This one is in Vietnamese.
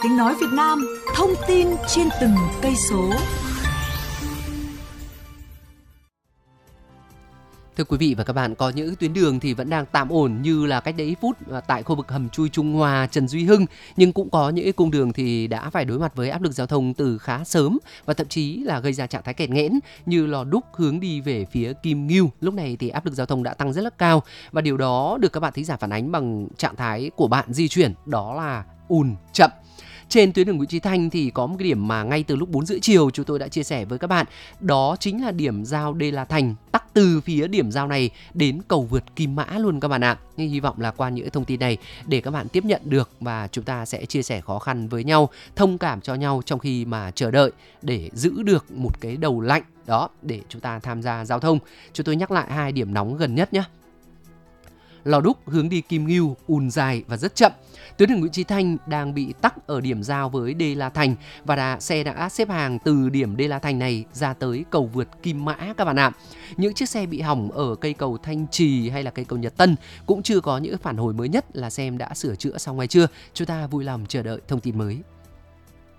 Tiếng nói Việt Nam, thông tin trên từng cây số. Thưa quý vị và các bạn, có những tuyến đường thì vẫn đang tạm ổn như là cách đây ít phút tại khu vực hầm chui Trung Hòa, Trần Duy Hưng, nhưng cũng có những cung đường thì đã phải đối mặt với áp lực giao thông từ khá sớm và thậm chí là gây ra trạng thái kẹt nghẽn như Lò Đúc hướng đi về phía Kim Ngưu. Lúc này thì áp lực giao thông đã tăng rất là cao và điều đó được các bạn thính giả phản ánh bằng trạng thái của bạn di chuyển, đó là ùn chậm. Trên tuyến đường Nguyễn Chí Thanh thì có một cái điểm mà ngay từ lúc 4 rưỡi chiều chúng tôi đã chia sẻ với các bạn. Đó chính là điểm giao Đê La Thành, tắc từ phía điểm giao này đến cầu vượt Kim Mã luôn các bạn ạ. Nhưng hy vọng là qua những thông tin này để các bạn tiếp nhận được và chúng ta sẽ chia sẻ khó khăn với nhau, thông cảm cho nhau trong khi mà chờ đợi để giữ được một cái đầu lạnh đó để chúng ta tham gia giao thông. Chúng tôi nhắc lại 2 điểm nóng gần nhất nhé. Lò Đúc hướng đi Kim Ngưu ùn dài và rất chậm. Tuyến đường Nguyễn Chí Thanh đang bị tắc ở điểm giao với Đê La Thành và xe đã xếp hàng từ điểm Đê La Thành này ra tới cầu vượt Kim Mã các bạn ạ. Những chiếc xe bị hỏng ở cây cầu Thanh Trì hay là cây cầu Nhật Tân cũng chưa có những phản hồi mới nhất là xem đã sửa chữa xong hay chưa. Chúng ta vui lòng chờ đợi thông tin mới.